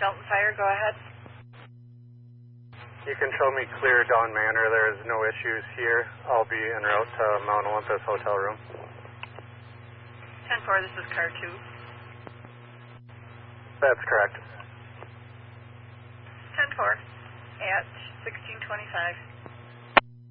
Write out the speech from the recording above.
Milton Fire, go ahead. You can show me clear Dawn Manor. There is no issues here. I'll be en route to Mount Olympus hotel room. 10-4, this is car 2. That's correct. 10-4 at 1625.